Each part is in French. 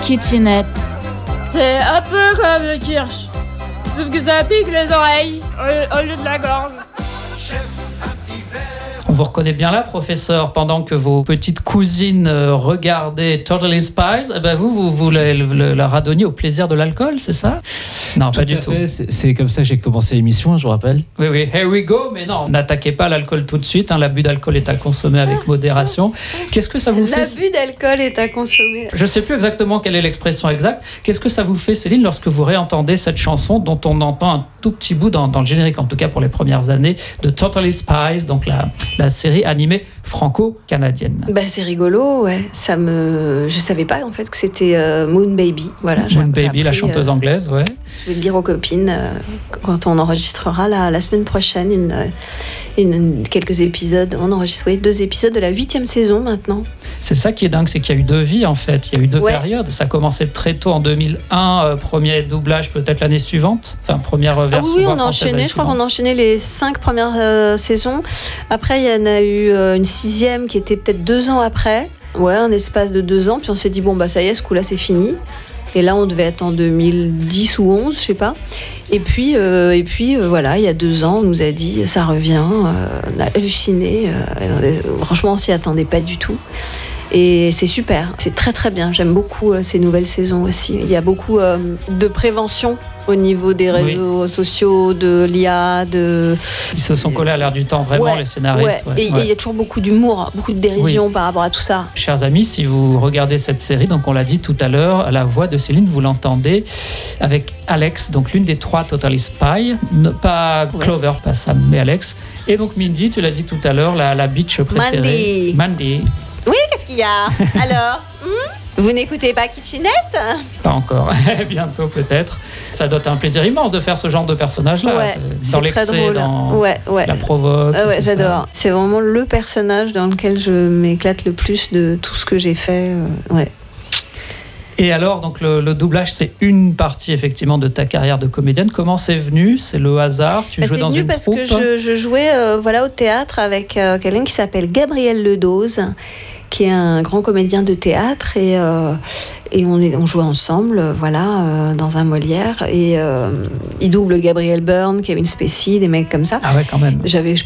Kitchenette. C'est un peu comme le kirsch, sauf que ça pique les oreilles au lieu de la gorge. On vous reconnaît bien là, professeur, pendant que vos petites cousines regardaient Totally Spies, eh ben vous la radonniez au plaisir de l'alcool, c'est ça? Non, pas du tout. C'est comme ça que j'ai commencé l'émission, je vous rappelle. Oui, here we go, mais non, n'attaquez pas l'alcool tout de suite, hein, l'abus d'alcool est à consommer avec modération. Qu'est-ce que ça vous fait? L'abus d'alcool est à consommer. Je ne sais plus exactement quelle est l'expression exacte. Qu'est-ce que ça vous fait, Céline, lorsque vous réentendez cette chanson dont on entend un tout petit bout dans le générique, en tout cas pour les premières années, de Totally Spies, donc la série animée franco-canadienne? C'est rigolo, ouais. Je savais pas en fait que c'était Moon Baby. Voilà, Moon Baby, la chanteuse anglaise, ouais. Je vais le dire aux copines quand on enregistrera la semaine prochaine quelques épisodes. On enregistre 2 épisodes de la 8e saison maintenant. C'est ça qui est dingue, c'est qu'il y a eu 2 vies en fait. Il y a eu 2 périodes. Ça a commencé très tôt en 2001, premier doublage peut-être l'année suivante. Enfin, première version. Oui, on a enchaîné. Je crois qu'on a enchaîné les 5 premières saisons. Après, il y en a eu une 6e qui était peut-être 2 ans après. Ouais, un espace de 2 ans. Puis on s'est dit, ça y est, ce coup-là, c'est fini. Et là, on devait être en 2010 ou 11, je sais pas. Et puis, voilà, il y a 2 ans, on nous a dit, ça revient. On a halluciné. Franchement, on s'y attendait pas du tout. Et c'est super, c'est très très bien. J'aime beaucoup ces nouvelles saisons aussi. Il y a beaucoup de prévention au niveau des réseaux sociaux, de l'IA, Ils se sont collés à l'air du temps, vraiment, les scénaristes. Ouais. Et il y a toujours beaucoup d'humour, beaucoup de dérision par rapport à tout ça. Chers amis, si vous regardez cette série, donc on l'a dit tout à l'heure, la voix de Céline, vous l'entendez avec Alex, donc l'une des 3 Totally Spies, pas Clover, pas Sam, mais Alex. Et donc Mindy, tu l'as dit tout à l'heure, la bitch préférée. Mandy. Oui, qu'est-ce qu'il y a? Alors, vous n'écoutez pas Kitchenette? Pas encore, bientôt peut-être. Ça doit être un plaisir immense de faire ce genre de personnage-là. Dans l'excès, dans la provoque. Ouais, j'adore. Ça. C'est vraiment le personnage dans lequel je m'éclate le plus de tout ce que j'ai fait. Et alors, donc le doublage, c'est une partie effectivement de ta carrière de comédienne. Comment c'est venu? C'est le hasard? Tu jouais dans une troupe? C'est venu parce que je jouais au théâtre avec quelqu'un qui s'appelle Gabriel Ledoz, qui est un grand comédien de théâtre, et on jouait ensemble, dans un Molière, et il double Gabriel Byrne, Kevin Spacey, des mecs comme ça. Ah ouais, quand même. J'avais,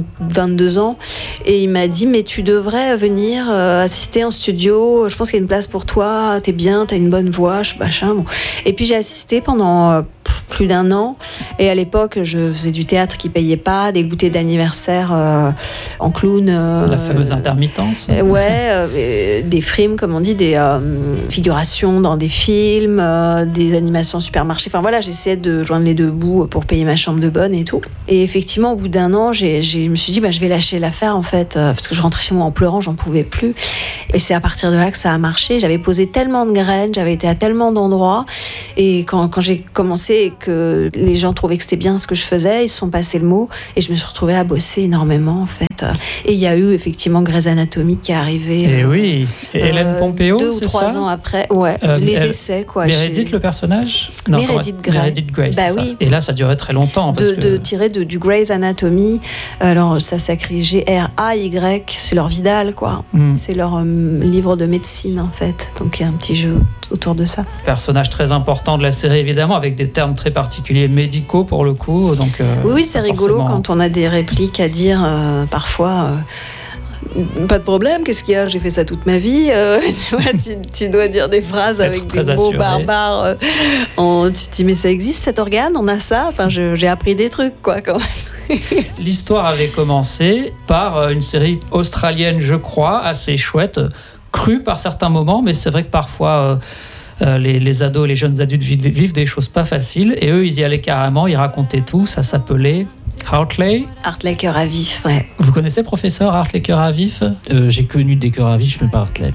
22 ans, et il m'a dit, mais tu devrais venir assister en studio, je pense qu'il y a une place pour toi, t'es bien, t'as une bonne voix, machin. Bon. Et puis j'ai assisté pendant plus d'1 an, et à l'époque je faisais du théâtre qui payait pas, des goûters d'anniversaire en clown, la fameuse intermittence, des frimes comme on dit, des figurations dans des films, des animations supermarchés, j'essayais de joindre les 2 bouts pour payer ma chambre de bonne et tout. Et effectivement, au bout d'1 an, je me suis dit je vais lâcher l'affaire en fait, parce que je rentrais chez moi en pleurant, j'en pouvais plus, et c'est à partir de là que ça a marché. J'avais posé tellement de graines, j'avais été à tellement d'endroits, et quand j'ai commencé et que les gens trouvaient que c'était bien ce que je faisais, ils se sont passés le mot, et je me suis retrouvée à bosser énormément en fait. Et il y a eu effectivement Grey's Anatomy qui est arrivé. Et oui, Hélène Pompeo, 2 ou 3 ans après. Les essais quoi. Meredith, le personnage? Meredith Grey. Meredith Grey, oui. Et là, ça durait très longtemps. Tiré du Grey's Anatomy. Alors ça s'écrit Gray, c'est leur Vidal quoi. C'est leur livre de médecine en fait. Donc il y a un petit jeu autour de ça. Personnage très important de la série évidemment, avec des termes très particuliers médicaux pour le coup. Donc, oui, c'est rigolo quand on a des répliques à dire parfois. Pas de problème, qu'est-ce qu'il y a? J'ai fait ça toute ma vie. Tu dois dire des phrases avec des mots barbares. Tu te dis, mais ça existe cet organe? On a ça? J'ai appris des trucs, quoi, quand même. L'histoire avait commencé par une série australienne, je crois, assez chouette, crue par certains moments, mais c'est vrai que parfois... les ados, les jeunes adultes vivent des choses pas faciles, et eux ils y allaient carrément, ils racontaient tout. Ça s'appelait Hartley. Hartley Cœur à Vif, ouais. Vous connaissez professeur Hartley Cœur à Vif? J'ai connu des cœurs à vif, mais pas Hartley.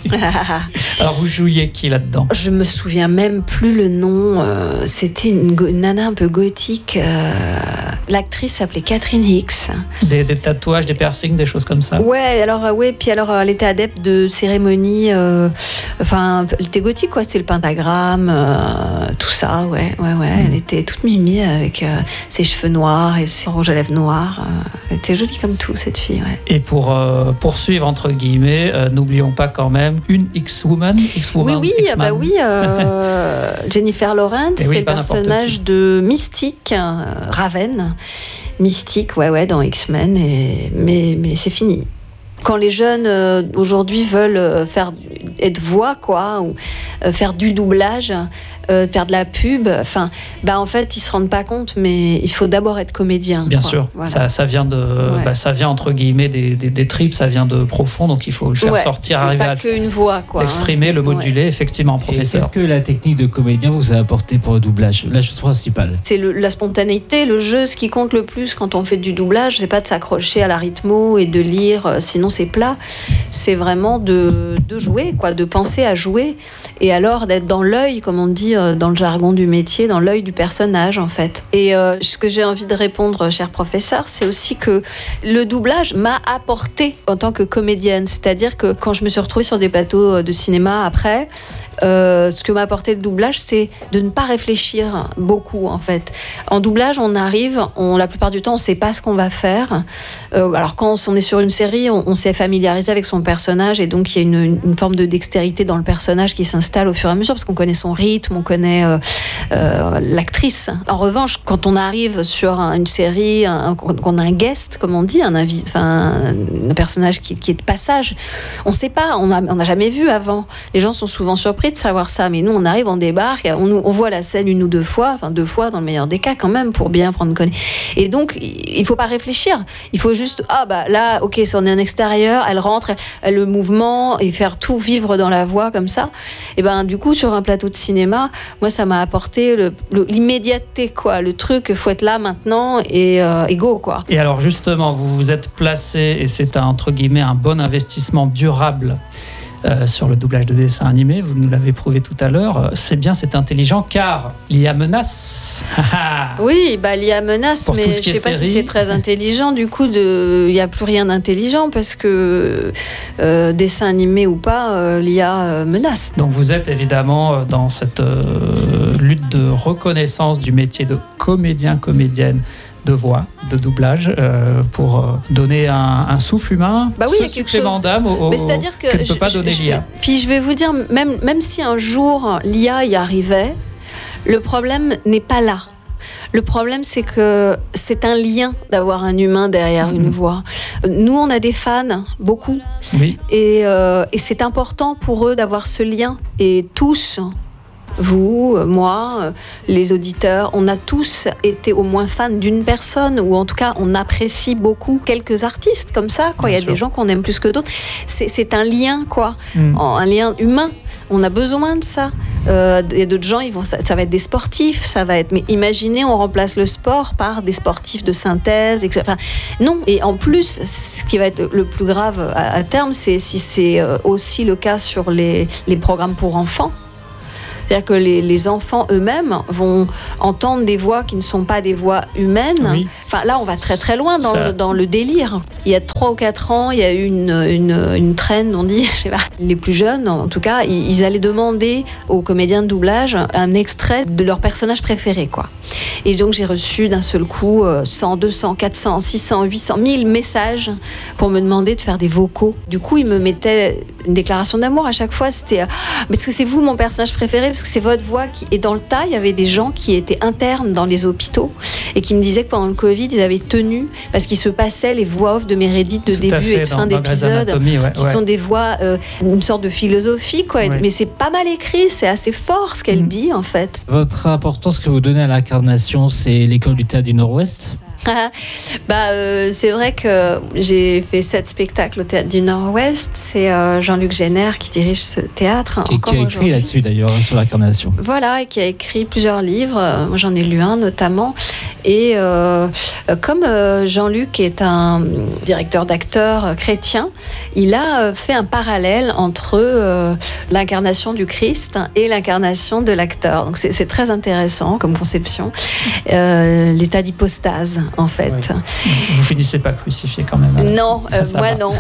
Alors vous jouiez qui là-dedans? Je me souviens même plus le nom. C'était une nana un peu gothique. l'actrice s'appelait Catherine Hicks. Des tatouages, des piercings, des choses comme ça. Ouais, puis alors elle était adepte de cérémonies, elle était gothique quoi, c'était le pentagramme, tout ça, ouais. Elle était toute mimi avec ses cheveux noirs et ses rouges à lèvres noirs. Elle était jolie comme tout cette fille, ouais. Et pour poursuivre entre guillemets, n'oublions pas quand même une X-Woman. Oui, Jennifer Lawrence, c'est le personnage de Mystique, Raven. Mystique, dans X-Men, mais c'est fini. Quand les jeunes aujourd'hui veulent être voix, quoi, ou faire du doublage, faire de la pub, en fait, ils se rendent pas compte, mais il faut d'abord être comédien. Bien quoi. sûr, voilà. ça vient ça vient entre guillemets des tripes, ça vient de profond, donc il faut le faire sortir, c'est arriver pas à qu'une voix, quoi. exprimer, le moduler, effectivement, professeur. Et qu'est-ce que la technique de comédien vous a apporté pour le doublage, la chose principale? C'est la spontanéité, le jeu, ce qui compte le plus quand on fait du doublage, c'est pas de s'accrocher à la rythmo et de lire, sinon c'est plat. C'est vraiment de jouer, quoi, de penser à jouer, et alors d'être dans l'œil, comme on dit dans le jargon du métier, dans l'œil du personnage, en fait. Et ce que j'ai envie de répondre, cher professeur, c'est aussi que le doublage m'a apporté en tant que comédienne. C'est-à-dire que quand je me suis retrouvée sur des plateaux de cinéma après, ce que m'a apporté le doublage, c'est de ne pas réfléchir beaucoup, en fait. En doublage, on arrive, la plupart du temps, on ne sait pas ce qu'on va faire. Alors, quand on est sur une série, on s'est familiarisé avec son personnage, et donc il y a une forme de dextérité dans le personnage qui s'installe au fur et à mesure, parce qu'on connaît son rythme, on connaît l'actrice. En revanche, quand on arrive sur une série, qu'on a un guest, comme on dit, un personnage qui est de passage, on ne sait pas, on n'a jamais vu avant. Les gens sont souvent surpris de savoir ça, mais nous on arrive, on débarque, on voit la scène une ou deux fois dans le meilleur des cas quand même, pour bien prendre connaissance. Et donc il faut pas réfléchir, il faut juste là, ok, si on est en extérieur, elle rentre, le mouvement, et faire tout vivre dans la voix comme ça. Et du coup sur un plateau de cinéma, moi ça m'a apporté l'immédiateté, quoi, le truc, faut être là maintenant et go, quoi. Et alors justement, vous vous êtes placé, et c'est entre guillemets un bon investissement durable sur le doublage de dessins animés, vous nous l'avez prouvé tout à l'heure, c'est intelligent, car l'IA menace. Oui, l'IA menace, pour mais je ne sais pas si c'est très intelligent, du coup, il n'y a plus rien d'intelligent, parce que dessin animé ou pas, l'IA menace. Donc vous êtes évidemment dans cette lutte de reconnaissance du métier de comédienne, de voix, de doublage, pour donner un souffle humain, il y a quelque supplément d'âme que ne peut pas donner l'IA. Puis je vais vous dire, même si un jour l'IA y arrivait, le problème n'est pas là. Le problème, c'est que c'est un lien d'avoir un humain derrière une voix. Nous, on a des fans, beaucoup, oui. Et c'est important pour eux d'avoir ce lien. Et tous, vous, moi, les auditeurs, on a tous été au moins fans d'une personne, ou en tout cas on apprécie beaucoup quelques artistes comme ça, quoi. Il y a des gens qu'on aime plus que d'autres. C'est un lien, quoi, un lien humain. On a besoin de ça. Il y a d'autres gens, ça va être des sportifs, ça va être. Mais imaginez, on remplace le sport par des sportifs de synthèse, etc. Enfin, non. Et en plus, ce qui va être le plus grave à terme, c'est si c'est aussi le cas sur les programmes pour enfants. C'est-à-dire que les enfants eux-mêmes vont entendre des voix qui ne sont pas des voix humaines. Oui. Enfin, là, on va très très loin dans le délire. Il y a 3 ou 4 ans, il y a eu une trend, on dit, je sais pas. Les plus jeunes, en tout cas, ils allaient demander aux comédiens de doublage un extrait de leur personnage préféré, quoi. Et donc, j'ai reçu d'un seul coup 100, 200, 400, 600, 800, 1000 messages pour me demander de faire des vocaux. Du coup, ils me mettaient une déclaration d'amour à chaque fois. C'était mais est-ce que c'est vous mon personnage préféré, parce que c'est votre voix qui... Et dans le tas, il y avait des gens qui étaient internes dans les hôpitaux et qui me disaient que pendant le Covid, ils avaient tenu parce qu'il se passait les voix off de Meredith de début et de fin d'épisode, qui sont des voix, une sorte de philosophie, quoi. Ouais. Mais c'est pas mal écrit, c'est assez fort ce qu'elle dit, en fait. Votre importance que vous donnez à l'incarnation, c'est l'école du théâtre du Nord-Ouest ? C'est vrai que j'ai fait 7 spectacles au Théâtre du Nord-Ouest. C'est Jean-Luc Génère qui dirige ce théâtre. Et qui a écrit là-dessus d'ailleurs, sur l'incarnation. Voilà, et qui a écrit plusieurs livres. Moi j'en ai lu un notamment. Et comme Jean-Luc est un directeur d'acteurs chrétien, il a fait un parallèle entre l'incarnation du Christ et l'incarnation de l'acteur. Donc c'est très intéressant comme conception. L'état d'hypostase, en fait. Ouais. Vous finissez pas crucifié quand même. Non, moi non.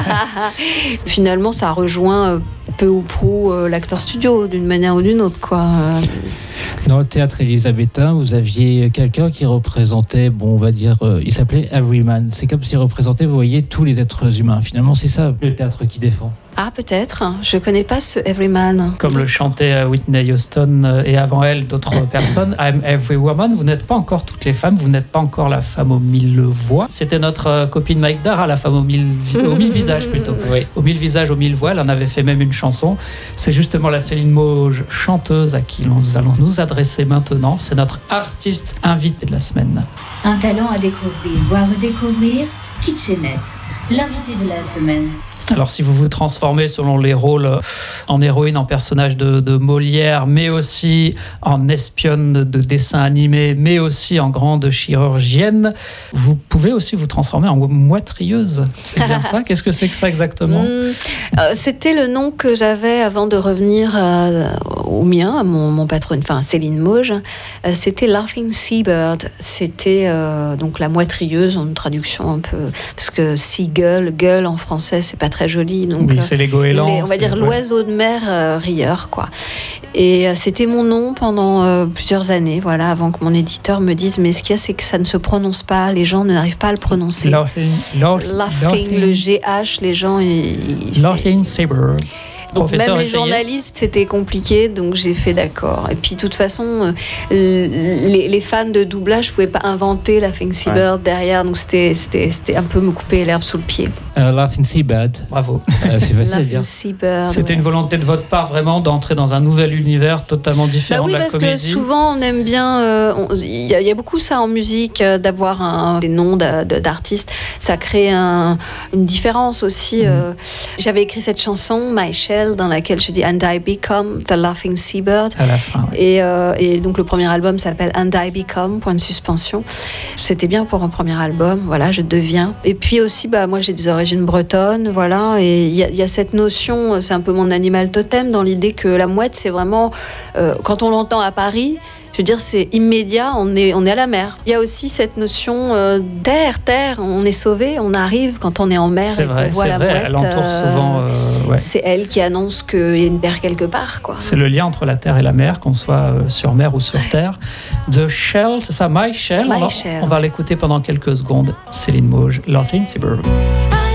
Finalement, ça rejoint peu ou prou l'acteur studio, d'une manière ou d'une autre, quoi. Dans le théâtre élisabétain, vous aviez quelqu'un qui représentait, on va dire, il s'appelait Everyman. C'est comme s'il représentait, vous voyez, tous les êtres humains. Finalement, c'est ça le théâtre qui défend. Ah, peut-être. Je connais pas ce Everyman. Comme le chantait Whitney Houston et avant elle d'autres personnes, I'm every woman. Vous n'êtes pas encore toutes les femmes, vous n'êtes pas encore la femme aux 1000 voix. C'était notre copine Mike Dara, la femme aux 1000 visages plutôt. Oui. Aux 1000 visages, aux 1000 voix. Elle en avait fait même une chanson. C'est justement la Céline Mauge, chanteuse, à qui nous allons nous adresser maintenant. C'est notre artiste invité de la semaine. Un talent à découvrir ou à redécouvrir, Kitchenette, l'invité de la semaine. Alors si vous vous transformez selon les rôles en héroïne, en personnage de Molière, mais aussi en espionne de dessin animé, mais aussi en grande chirurgienne, vous pouvez aussi vous transformer en moitrieuse. C'est bien ça? Qu'est-ce que c'est que ça exactement? C'était le nom que j'avais avant de revenir au mien, à mon patron, enfin Céline Mauge. C'était Laughing Seabird. C'était donc la moitrieuse, en traduction un peu, parce que seagull, gueule en français, c'est pas très joli. Donc, oui, c'est les goélands. On va dire l'oiseau de mer rieur, quoi. Et c'était mon nom pendant plusieurs années, voilà, avant que mon éditeur me dise, mais ce qu'il y a, c'est que ça ne se prononce pas, les gens n'arrivent pas à le prononcer. Laughing, le GH, les gens... Laughing Seabird. Donc même les journalistes, c'était compliqué, donc j'ai fait d'accord. Et puis de toute façon, les fans de doublage ne pouvaient pas inventer Laughing Seabird derrière, donc c'était un peu me couper l'herbe sous le pied. Laughing Seabird. Bravo. C'est facile à dire. Seabird, c'était une volonté de votre part vraiment d'entrer dans un nouvel univers totalement différent de la comédie. Oui, parce que souvent on aime bien, il y a beaucoup ça en musique, d'avoir des noms d'artistes, ça crée une différence aussi. J'avais écrit cette chanson, My Shell, dans laquelle je dis And I Become the Laughing Seabird. À la fin, oui. Et donc le premier album s'appelle And I Become, point de suspension. C'était bien pour un premier album, voilà, je deviens. Et puis aussi, moi j'ai des origines bretonnes, voilà, et il y a cette notion, c'est un peu mon animal totem, dans l'idée que la mouette, c'est vraiment, quand on l'entend à Paris, je veux dire, c'est immédiat, on est à la mer. Il y a aussi cette notion terre, on est sauvé, on arrive quand on est en mer. C'est vrai, on voit la mouette, elle entoure souvent... C'est elle qui annonce qu'il y a une terre quelque part, quoi. C'est le lien entre la terre et la mer, qu'on soit sur mer ou sur terre. The Shell, c'est ça, My Shell. My Shell. On va l'écouter pendant quelques secondes. Céline Mauge, Laughing Seabird.